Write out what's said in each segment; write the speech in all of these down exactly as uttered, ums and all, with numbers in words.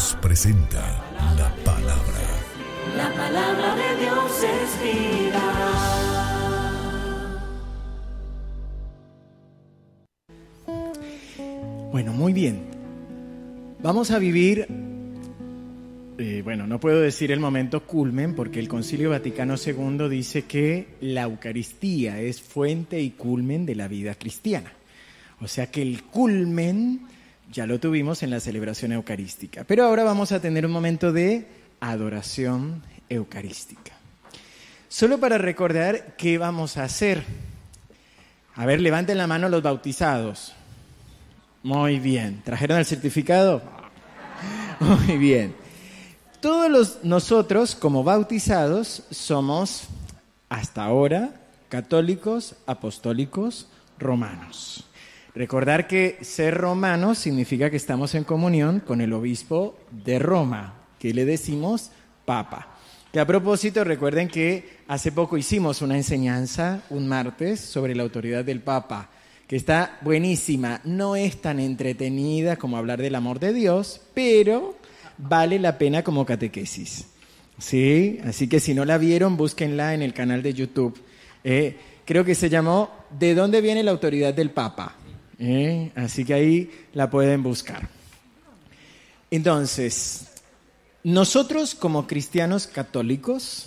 Dios presenta la palabra. La palabra de Dios es vida. Bueno, muy bien. Vamos a vivir, eh, bueno, no puedo decir el momento culmen porque el Concilio Vaticano segundo dice que la Eucaristía es fuente y culmen de la vida cristiana. O sea que el culmen ya lo tuvimos en la celebración eucarística. Pero ahora vamos a tener un momento de adoración eucarística. Solo para recordar qué vamos a hacer. A ver, levanten la mano los bautizados. Muy bien. ¿Trajeron el certificado? Muy bien. Todos los, nosotros, como bautizados, somos, hasta ahora, católicos, apostólicos, romanos. Recordar que ser romano significa que estamos en comunión con el obispo de Roma, que le decimos Papa. Que a propósito, recuerden que hace poco hicimos una enseñanza, un martes, sobre la autoridad del Papa, que está buenísima. No es tan entretenida como hablar del amor de Dios, pero vale la pena como catequesis. ¿Sí? Así que si no la vieron, búsquenla en el canal de YouTube. Eh, creo que se llamó ¿De dónde viene la autoridad del Papa? ¿Eh? Así que ahí la pueden buscar. Entonces, nosotros como cristianos católicos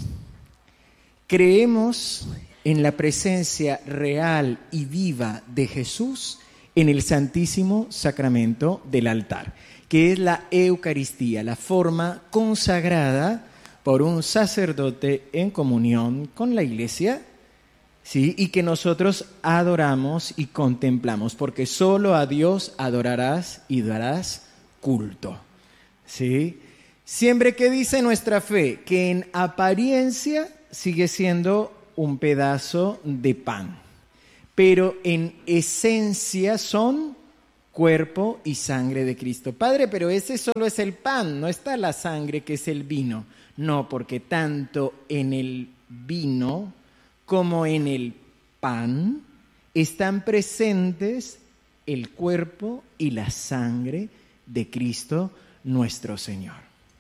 creemos en la presencia real y viva de Jesús en el Santísimo Sacramento del altar, que es la Eucaristía, la forma consagrada por un sacerdote en comunión con la Iglesia, ¿sí? Y que nosotros adoramos y contemplamos, porque solo a Dios adorarás y darás culto, ¿sí? Siempre que dice nuestra fe que en apariencia sigue siendo un pedazo de pan, pero en esencia son cuerpo y sangre de Cristo. Padre, pero ese solo es el pan, no está la sangre que es el vino. No, porque tanto en el vino como en el pan están presentes el cuerpo y la sangre de Cristo nuestro Señor.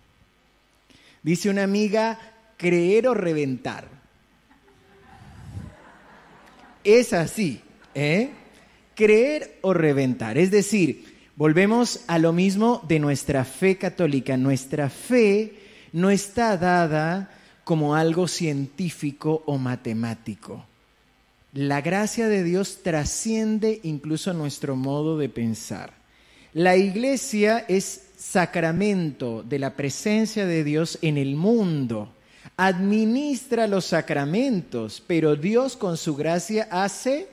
Dice una amiga, creer o reventar. Es así, ¿eh? Creer o reventar. Es decir, volvemos a lo mismo de nuestra fe católica. Nuestra fe no está dada como algo científico o matemático. La gracia de Dios trasciende incluso nuestro modo de pensar. La Iglesia es sacramento de la presencia de Dios en el mundo. Administra los sacramentos, pero Dios con su gracia hace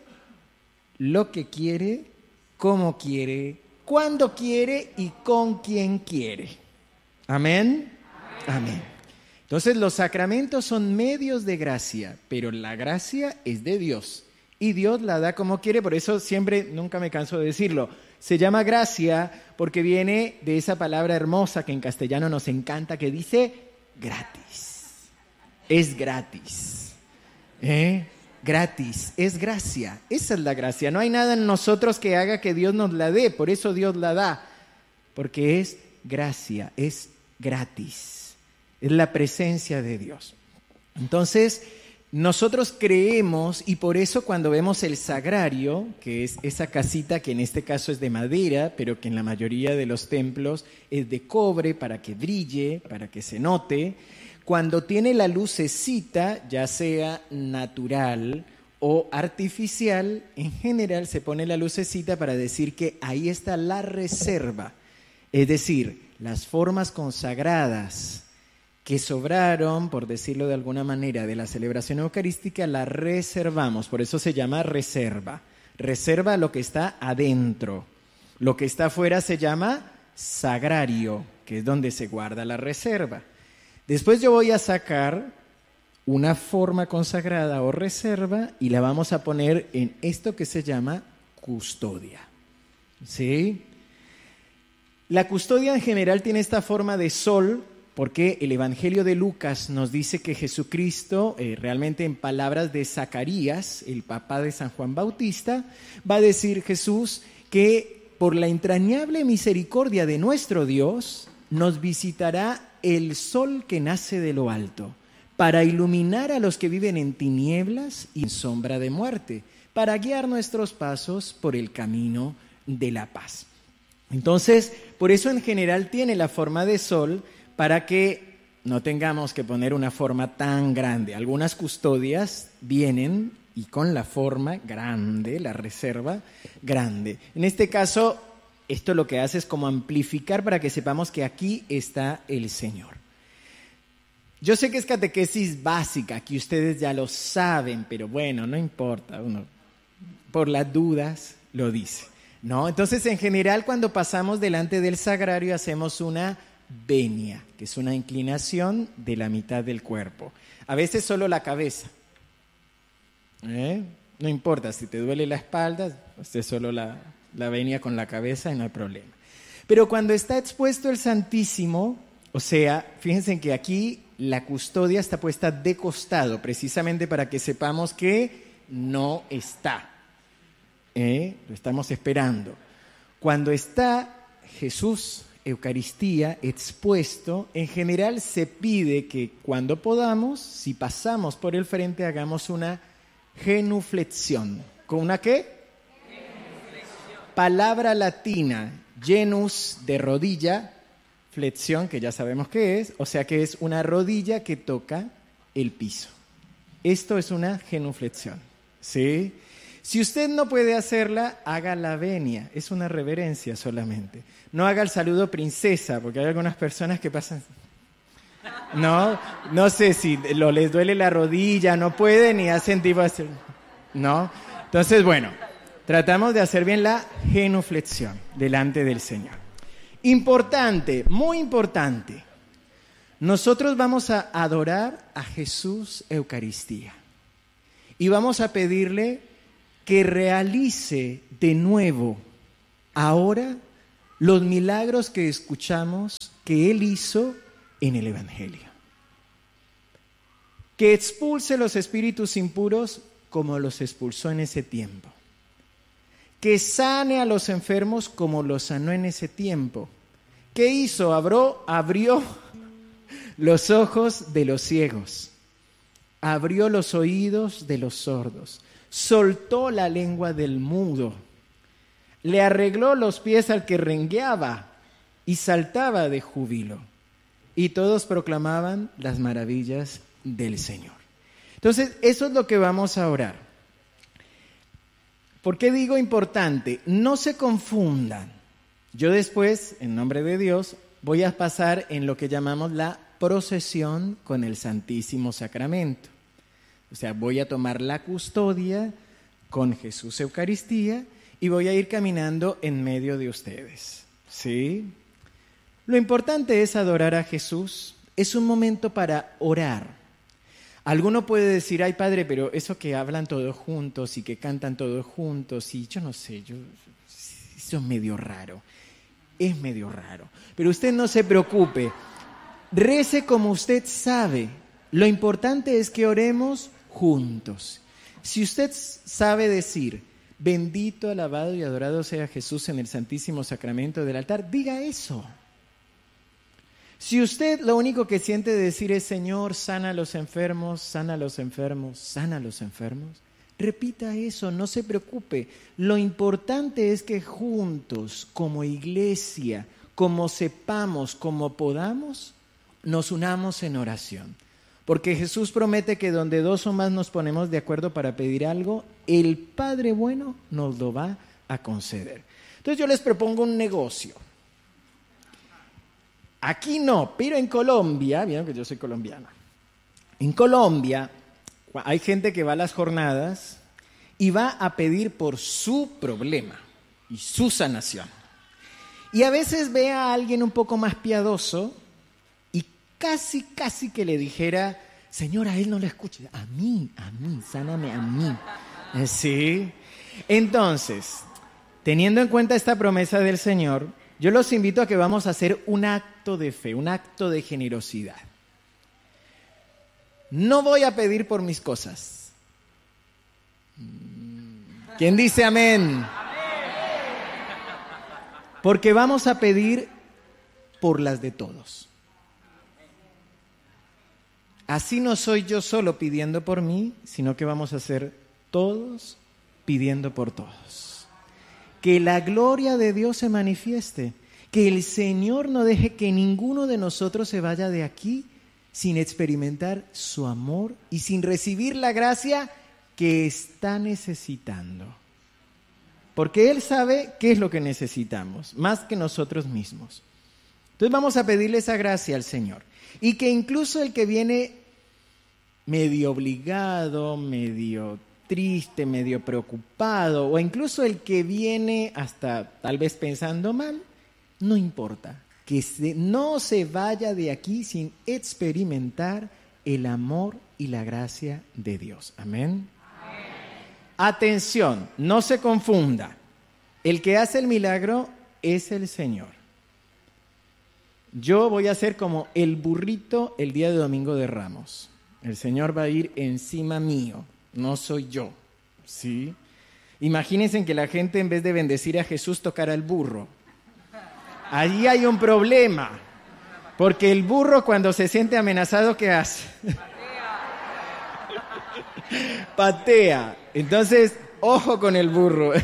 lo que quiere, como quiere, cuando quiere y con quien quiere. Amén. Amén. Entonces los sacramentos son medios de gracia, pero la gracia es de Dios y Dios la da como quiere. Por eso siempre, nunca me canso de decirlo, se llama gracia porque viene de esa palabra hermosa que en castellano nos encanta, que dice gratis. Es gratis, ¿eh? Gratis, es gracia, esa es la gracia. No hay nada en nosotros que haga que Dios nos la dé, por eso Dios la da, porque es gracia, es gratis, es la presencia de Dios. Entonces, nosotros creemos, y por eso cuando vemos el sagrario, que es esa casita que en este caso es de madera, pero que en la mayoría de los templos es de cobre para que brille, para que se note, cuando tiene la lucecita, ya sea natural o artificial, en general se pone la lucecita para decir que ahí está la reserva. Es decir, las formas consagradas que sobraron, por decirlo de alguna manera, de la celebración eucarística, la reservamos. Por eso se llama reserva. Reserva lo que está adentro. Lo que está afuera se llama sagrario, que es donde se guarda la reserva. Después yo voy a sacar una forma consagrada o reserva y la vamos a poner en esto que se llama custodia. ¿Sí? La custodia en general tiene esta forma de sol porque el Evangelio de Lucas nos dice que Jesucristo, eh, realmente en palabras de Zacarías, el papá de San Juan Bautista, va a decir Jesús que por la entrañable misericordia de nuestro Dios, nos visitará el sol que nace de lo alto, para iluminar a los que viven en tinieblas y en sombra de muerte, para guiar nuestros pasos por el camino de la paz. Entonces, por eso en general tiene la forma de sol, para que no tengamos que poner una forma tan grande. Algunas custodias vienen y con la forma grande, la reserva grande. En este caso, esto lo que hace es como amplificar para que sepamos que aquí está el Señor. Yo sé que es catequesis básica, que ustedes ya lo saben, pero bueno, no importa, uno por las dudas lo dice, ¿no? Entonces, en general, cuando pasamos delante del sagrario, hacemos una venia, que es una inclinación de la mitad del cuerpo. A veces solo la cabeza. ¿Eh? No importa, si te duele la espalda, usted solo la, la venia con la cabeza y no hay problema. Pero cuando está expuesto el Santísimo, o sea, fíjense que aquí la custodia está puesta de costado, precisamente para que sepamos que no está. ¿Eh? Lo estamos esperando. Cuando está Jesús, Eucaristía, expuesto, en general se pide que cuando podamos, si pasamos por el frente, hagamos una genuflexión. ¿Con una qué? Genuflexión. Palabra latina, genus de rodilla, flexión, que ya sabemos qué es, o sea que es una rodilla que toca el piso. Esto es una genuflexión, ¿sí? Si usted no puede hacerla, haga la venia, es una reverencia solamente. No haga el saludo princesa, porque hay algunas personas que pasan... No, no sé si lo, les duele la rodilla, no pueden y hacen tipo así. ¿No? Entonces, bueno, tratamos de hacer bien la genuflexión delante del Señor. Importante, muy importante. Nosotros vamos a adorar a Jesús Eucaristía y vamos a pedirle que realice de nuevo ahora los milagros que escuchamos que Él hizo en el Evangelio. Que expulse los espíritus impuros como los expulsó en ese tiempo. Que sane a los enfermos como los sanó en ese tiempo. ¿Qué hizo? Abrió, abrió los ojos de los ciegos. Abrió los oídos de los sordos. Soltó la lengua del mudo. Le arregló los pies al que rengueaba y saltaba de júbilo. Y todos proclamaban las maravillas del Señor. Entonces, eso es lo que vamos a orar. ¿Por qué digo importante? No se confundan. Yo después, en nombre de Dios, voy a pasar en lo que llamamos la procesión con el Santísimo Sacramento. O sea, voy a tomar la custodia con Jesús Eucaristía y voy a ir caminando en medio de ustedes. ¿Sí? Lo importante es adorar a Jesús. Es un momento para orar. Alguno puede decir, ay Padre, pero eso que hablan todos juntos y que cantan todos juntos, y yo no sé, yo, eso es medio raro. Es medio raro. Pero usted no se preocupe. Rece como usted sabe. Lo importante es que oremos juntos. Si usted sabe decir, bendito, alabado y adorado sea Jesús en el Santísimo Sacramento del altar, diga eso. Si usted lo único que siente decir es, Señor, sana a los enfermos, sana a los enfermos, sana a los enfermos, repita eso, no se preocupe. Lo importante es que juntos, como iglesia, como sepamos, como podamos, nos unamos en oración. Porque Jesús promete que donde dos o más nos ponemos de acuerdo para pedir algo, el Padre bueno nos lo va a conceder. Entonces yo les propongo un negocio. Aquí no, pero en Colombia, vieron que yo soy colombiana, en Colombia hay gente que va a las jornadas y va a pedir por su problema y su sanación. Y a veces ve a alguien un poco más piadoso y casi, casi que le dijera, Señor, a él no le escuche, a mí, a mí, sáname a mí. ¿Sí? Entonces, teniendo en cuenta esta promesa del Señor, yo los invito a que vamos a hacer un acto de fe, un acto de generosidad. No voy a pedir por mis cosas. ¿Quién dice amén? Porque vamos a pedir por las de todos. Así no soy yo solo pidiendo por mí, sino que vamos a ser todos pidiendo por todos. Que la gloria de Dios se manifieste, que el Señor no deje que ninguno de nosotros se vaya de aquí sin experimentar su amor y sin recibir la gracia que está necesitando. Porque Él sabe qué es lo que necesitamos, más que nosotros mismos. Entonces vamos a pedirle esa gracia al Señor. Y que incluso el que viene medio obligado, medio triste, medio preocupado, o incluso el que viene hasta tal vez pensando mal, no importa. Que se, no se vaya de aquí sin experimentar el amor y la gracia de Dios. Amén. Amén. Atención, no se confunda. El que hace el milagro es el Señor. Yo voy a ser como el burrito el día de Domingo de Ramos. El Señor va a ir encima mío, no soy yo. ¿Sí? Imagínense que la gente en vez de bendecir a Jesús tocara el burro. Allí hay un problema, porque el burro cuando se siente amenazado, ¿qué hace? Patea. Patea. Entonces, ojo con el burro.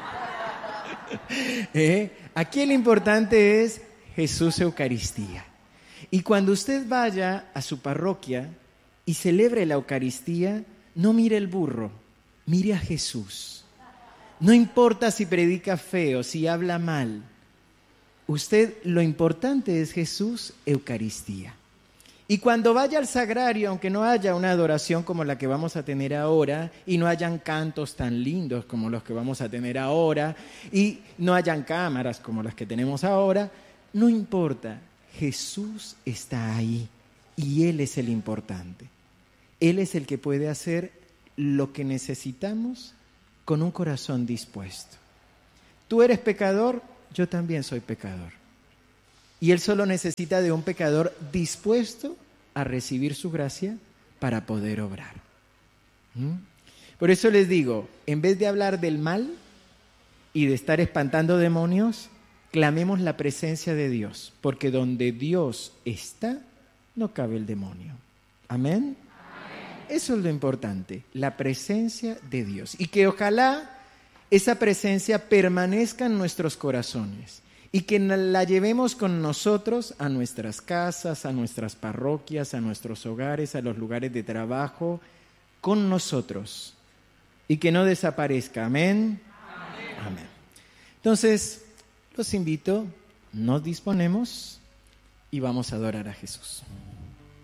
¿Eh? Aquí lo importante es Jesús Eucaristía. Y cuando usted vaya a su parroquia y celebre la Eucaristía, no mire el burro, mire a Jesús. No importa si predica feo, si habla mal. Usted, lo importante es Jesús Eucaristía. Y cuando vaya al sagrario, aunque no haya una adoración como la que vamos a tener ahora, y no hayan cantos tan lindos como los que vamos a tener ahora, y no hayan cámaras como las que tenemos ahora, no importa, Jesús está ahí y Él es el importante. Él es el que puede hacer lo que necesitamos con un corazón dispuesto. Tú eres pecador, yo también soy pecador. Y Él solo necesita de un pecador dispuesto a recibir su gracia para poder obrar. ¿Mm? Por eso les digo, en vez de hablar del mal y de estar espantando demonios, clamemos la presencia de Dios, porque donde Dios está, no cabe el demonio. ¿Amén? Amén. Eso es lo importante, la presencia de Dios. Y que ojalá esa presencia permanezca en nuestros corazones y que la llevemos con nosotros a nuestras casas, a nuestras parroquias, a nuestros hogares, a los lugares de trabajo, con nosotros, y que no desaparezca. Amén. Amén. Amén. Entonces, los invito, nos disponemos y vamos a adorar a Jesús.